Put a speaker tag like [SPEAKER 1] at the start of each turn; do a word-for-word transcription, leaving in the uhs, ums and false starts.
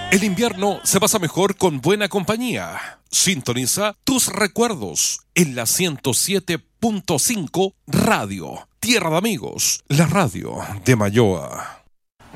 [SPEAKER 1] El invierno se pasa mejor con buena compañía. Sintoniza tus recuerdos en la ciento siete punto cinco Radio. Tierra de Amigos, la radio de Mayoa.